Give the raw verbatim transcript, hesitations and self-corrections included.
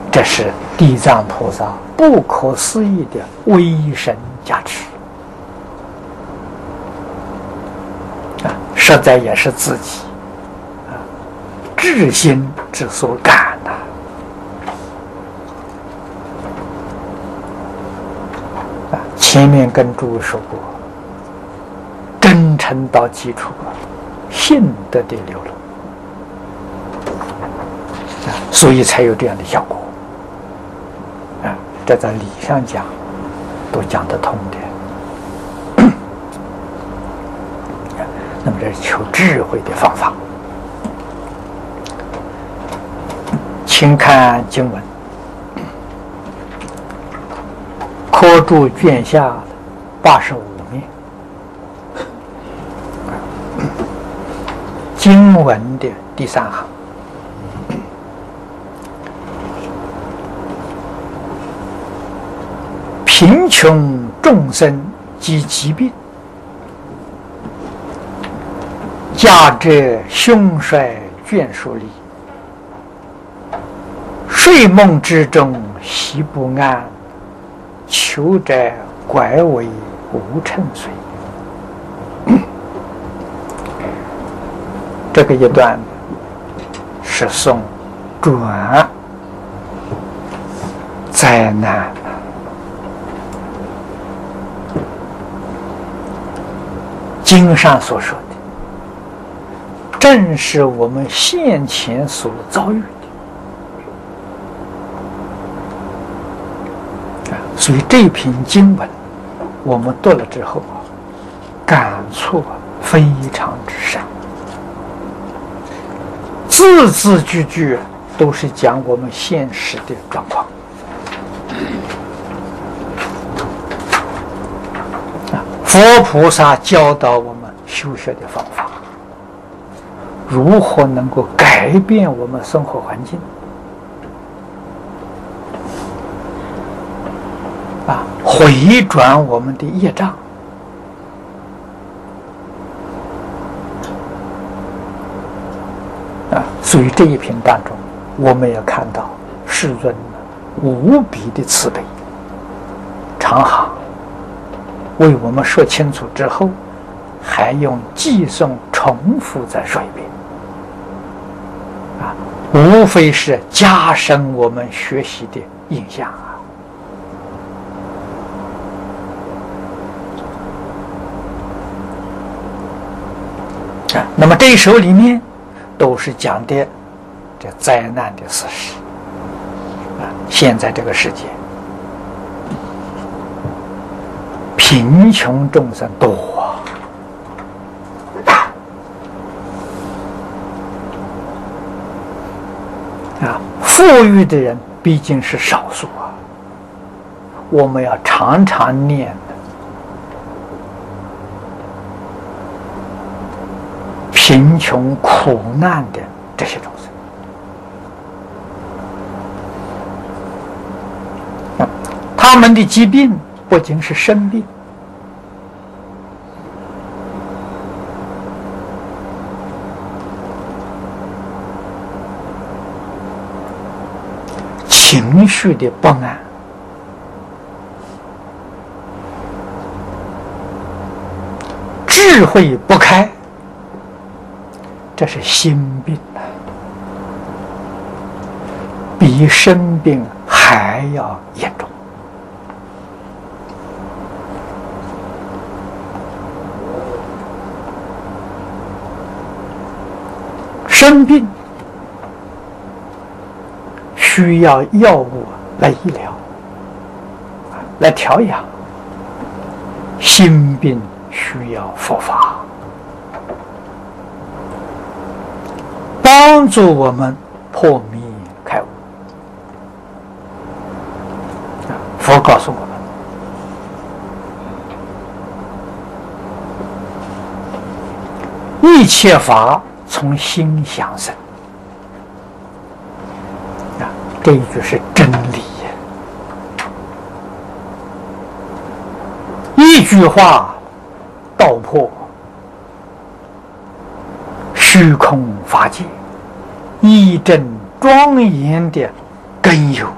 这是地藏菩萨不可思议的威神加持啊！实在也是自己啊至心之所感呐、啊！前面跟诸位说过，真诚到基础啊，信德的流露啊，所以才有这样的效果。啊，这在理上讲都讲得通的。那么这是求智慧的方法。请看经文，科注卷下八十五面，经文的第三行。贫穷众生及疾病，驾者凶衰眷属离，睡梦之中习不安，求者拐为无称随。这个一段是颂转灾难。经上所说的，正是我们现前所遭遇的。所以这篇经文，我们读了之后啊，感触非常之深，字字句句都是讲我们现实的状况。佛菩萨教导我们修学的方法，如何能够改变我们生活环境啊，回转我们的业障啊。所以这一篇当中，我们也看到世尊无比的慈悲长行，为我们说清楚之后，还用寄颂重复再说一遍啊，无非是加深我们学习的印象啊。啊，那么这一首里面都是讲的这灾难的事实啊，现在这个世界贫穷众生多啊，富裕的人毕竟是少数啊。我们要常常念的贫穷苦难的这些众生，他们的疾病不仅是生病，情绪的不安，智慧不开，这是心病啊，比生病还要严重。生病需要药物来医疗，来调养；心病需要佛法，帮助我们破迷开悟。佛告诉我们，一切法从心想生。这一句是真理，一句话道破虚空法界，一真庄严的根由